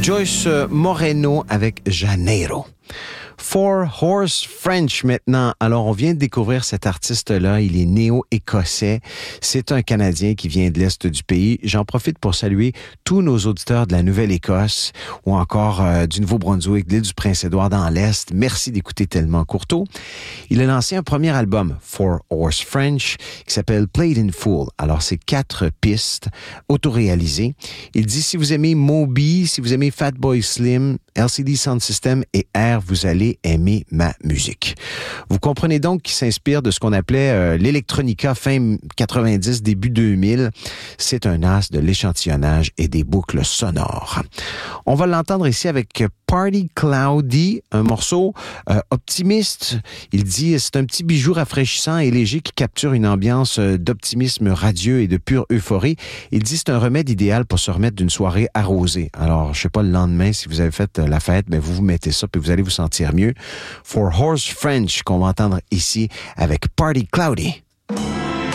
Joyce Moreno avec Janeiro. Four Horse French maintenant. Alors, on vient de découvrir cet artiste-là. Il est néo-écossais. C'est un Canadien qui vient de l'Est du pays. J'en profite pour saluer tous nos auditeurs de la Nouvelle-Écosse ou encore du Nouveau-Brunswick, de l'île du Prince-Édouard dans l'Est. Merci d'écouter Tellement Courteau. Il a lancé un premier album, Four Horse French, qui s'appelle Played in Full. Alors, c'est 4 pistes autoréalisées. Il dit, si vous aimez Moby, si vous aimez Fatboy Slim, LCD Sound System et R, vous allez aimer ma musique. Vous comprenez donc qu'il s'inspire de ce qu'on appelait l'électronica fin 90, début 2000. C'est un as de l'échantillonnage et des boucles sonores. On va l'entendre ici avec Party Cloudy, un morceau optimiste. Il dit, c'est un petit bijou rafraîchissant et léger qui capture une ambiance d'optimisme radieux et de pure euphorie. Il dit, c'est un remède idéal pour se remettre d'une soirée arrosée. Alors, je sais pas, le lendemain, si vous avez fait la fête, ben vous mettez ça puis vous allez vous sentir mieux. Four Horse French, qu'on va entendre ici avec Party Cloudy.